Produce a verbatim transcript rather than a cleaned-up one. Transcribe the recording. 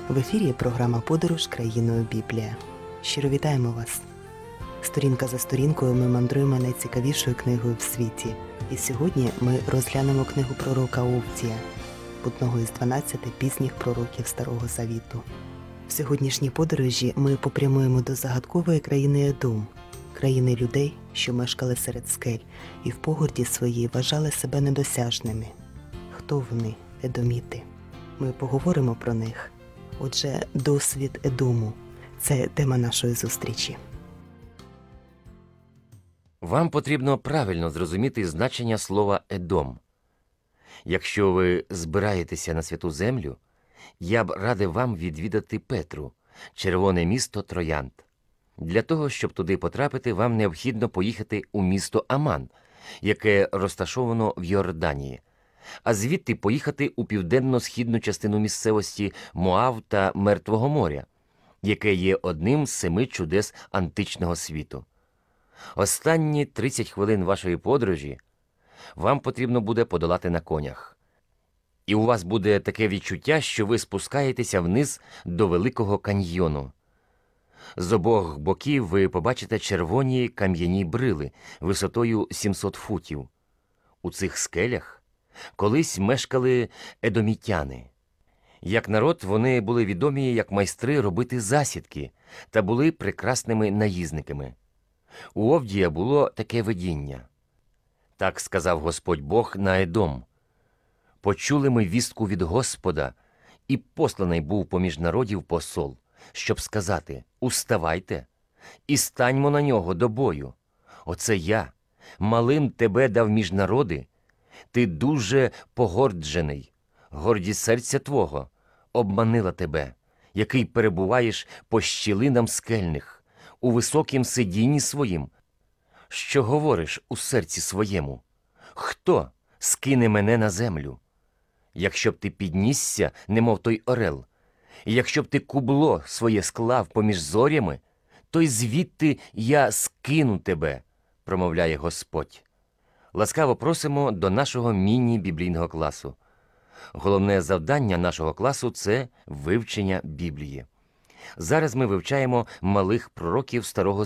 В ефірі програма «Подорож країною Біблія». Щиро вітаємо вас! Сторінка за сторінкою ми мандруємо найцікавішою книгою в світі. І сьогодні ми розглянемо книгу пророка Овдія, одного із дванадцяти пізніх пророків Старого Завіту. В сьогоднішній подорожі ми попрямуємо до загадкової країни Едом, країни людей, що мешкали серед скель і в погорді своїй вважали себе недосяжними. Хто вони, едоміти? Ми поговоримо про них. Отже, досвід Едому – це тема нашої зустрічі. Вам потрібно правильно зрозуміти значення слова «Едом». Якщо ви збираєтеся на Святу Землю, я б радив вам відвідати Петру, червоне місто Троянд. Для того, щоб туди потрапити, вам необхідно поїхати у місто Аман, яке розташовано в Йорданії, а звідти поїхати у південно-східну частину місцевості Моав та Мертвого моря, яке є одним з семи чудес античного світу. Останні тридцять хвилин вашої подорожі вам потрібно буде подолати на конях. І у вас буде таке відчуття, що ви спускаєтеся вниз до Великого каньйону. З обох боків ви побачите червоні кам'яні брили висотою сімсот футів. У цих скелях колись мешкали едомітяни. Як народ, вони були відомі як майстри робити засідки та були прекрасними наїзниками. У Овдія було таке видіння. Так сказав Господь Бог на Едом. Почули ми вістку від Господа, і посланий був поміж народів посол, щоб сказати: «Уставайте, і станьмо на нього до бою. Оце я, малим тебе дав між народи, ти дуже погорджений, гордість серця твого обманила тебе, який перебуваєш по щілинам скельних, у високім сидінні своїм. Що говориш у серці своєму? Хто скине мене на землю? Якщо б ти піднісся, немов той орел, і якщо б ти кубло своє склав поміж зорями, то й звідти я скину тебе, промовляє Господь». Ласкаво просимо до нашого міні-біблійного класу. Головне завдання нашого класу – це вивчення Біблії. Зараз ми вивчаємо малих пророків Старого